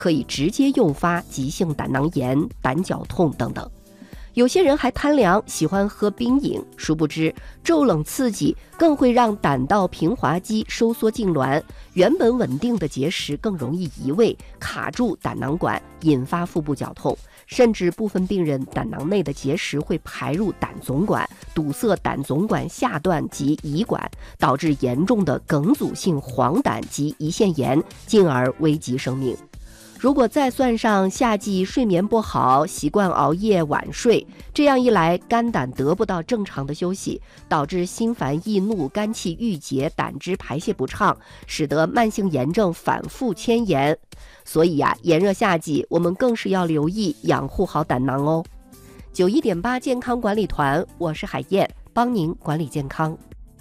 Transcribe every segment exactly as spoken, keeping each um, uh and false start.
可以直接诱发急性胆囊炎、胆绞痛等等。有些人还贪凉，喜欢喝冰饮，殊不知骤冷刺激更会让胆道平滑肌收缩痉挛，原本稳定的结石更容易移位，卡住胆囊管，引发腹部绞痛。甚至部分病人胆囊内的结石会排入胆总管，堵塞胆总管下段及胰管，导致严重的梗阻性黄疸及胰腺炎，进而危及生命。如果再算上夏季睡眠不好，习惯熬夜晚睡，这样一来，肝胆得不到正常的休息，导致心烦易怒、肝气郁结、胆汁排泄不畅，使得慢性炎症反复牵延。所以呀、啊，炎热夏季，我们更是要留意养护好胆囊哦。九一点八健康管理团，我是海燕，帮您管理健康。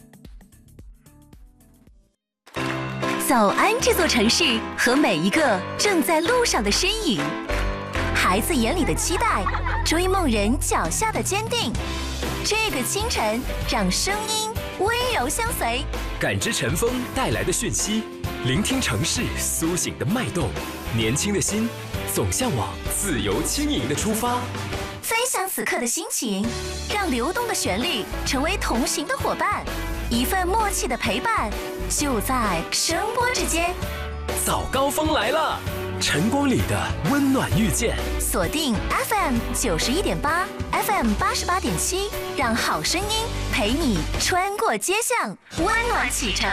早安这座城市和每一个正在路上的身影，孩子眼里的期待，追梦人脚下的坚定。这个清晨，让声音温柔相随， 感知晨风带来的讯息，聆听城市苏醒的脉动。年轻的心总向往自由轻盈的出发。 分享此刻的心情，让流动的旋律成为同行的伙伴，一份默契的陪伴，就在声波之间。 早高峰来了，晨光里的温暖遇见。 锁定 F M 九十一点八 ，F M 八十八点七，让好声音陪你穿过街巷，温暖启程。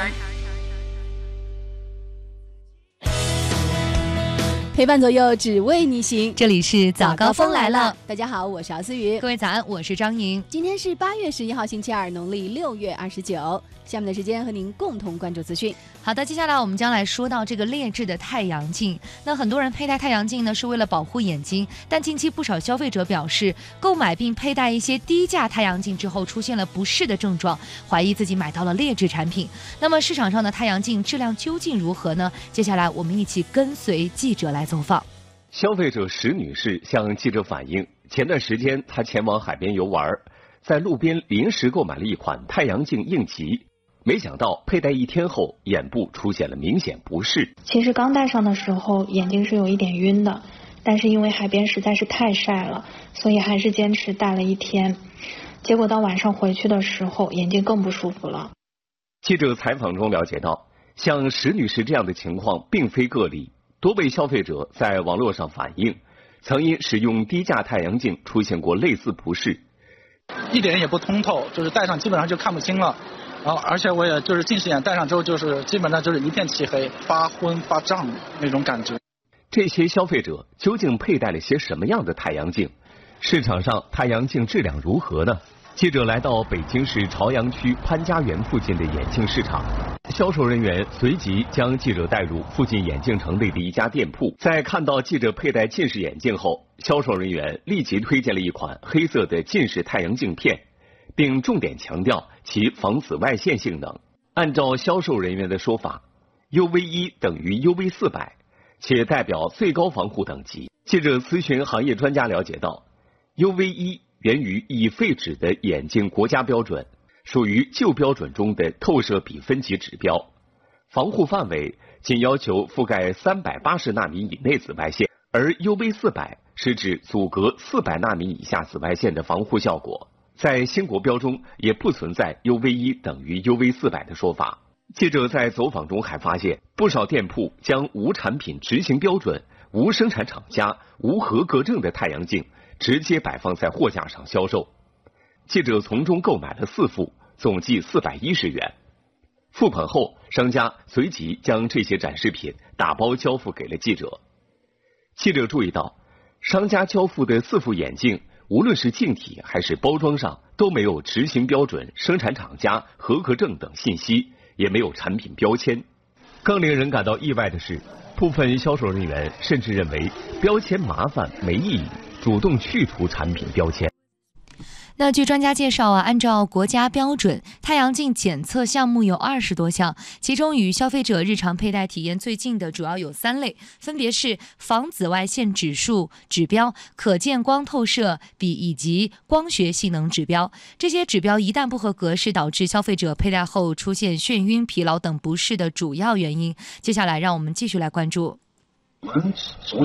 陪伴左右，只为你行。 这里是早高峰来了， 大家好，我是敖思雨。 各位早安，我是张莹。 今天是八月十一号，星期二，农历六月二十九。下面的时间和您共同关注资讯。 好的，接下来我们将来说到这个劣质的太阳镜。那很多人佩戴太阳镜呢，是为了保护眼睛，但近期不少消费者表示，购买并佩戴一些低价太阳镜之后，出现了不适的症状，怀疑自己买到了劣质产品。那么市场上的太阳镜质量究竟如何呢？接下来我们一起跟随记者来走访。 消费者石女士向记者反映，前段时间她前往海边游玩，在路边临时购买了一款太阳镜应急。没想到佩戴一天后，眼部出现了明显不适。 其实刚戴上的时候，眼睛是有一点晕的，但是因为海边实在是太晒了，所以还是坚持戴了一天。结果到晚上回去的时候，眼睛更不舒服了。 记者采访中了解到，像石女士这样的情况并非个例，多位消费者在网络上反映，曾因使用低价太阳镜出现过类似不适。 一点也不通透，就是戴上基本上就看不清了。然后，而且我也就是近视眼戴上之后，就是基本上就是一片漆黑、发昏、发胀那种感觉。 这些消费者究竟佩戴了些什么样的太阳镜？市场上太阳镜质量如何呢？记者来到北京市朝阳区潘家园附近的眼镜市场，销售人员随即将记者带入附近眼镜城内的一家店铺。在看到记者佩戴近视眼镜后，销售人员立即推荐了一款黑色的近视太阳镜片，并重点强调其防紫外线性能。按照销售人员的说法 ，U V 一 等于 U V 四百，且代表最高防护等级。记者咨询行业专家了解到 ，U V 一 源于已废止的眼镜国家标准，属于旧标准中的透射比分级指标，防护范围仅要求覆盖三百八十纳米以内紫外线，而 U V 四百 是指阻隔四百纳米以下紫外线的防护效果。在新国标中也不存在 U V 一 等于 U V 四百的说法。记者在走访中还发现，不少店铺将无产品执行标准、无生产厂家、无合格证的太阳镜直接摆放在货架上销售。记者从中购买了四副，总计四百一十元。付款后，商家随即将这些展示品打包交付给了记者。记者注意到，商家交付的四副眼镜，无论是镜体还是包装上都没有执行标准、生产厂家、合格证等信息，也没有产品标签。更令人感到意外的是，部分销售人员甚至认为标签麻烦没意义，主动去除产品标签。 那据专家介绍啊，按照国家标准，太阳镜检测项目有二十多项，其中与消费者日常佩戴体验最近的主要有三类，分别是防紫外线指数指标、可见光透射比以及光学性能指标。这些指标一旦不合格，是导致消费者佩戴后出现眩晕、疲劳等不适的主要原因。接下来让我们继续来关注。 我们首